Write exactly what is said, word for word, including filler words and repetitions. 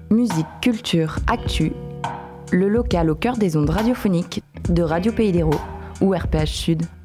Musique, culture, actu, le local au cœur des ondes radiophoniques de Radio Pays d'Hérault ou R P H Sud.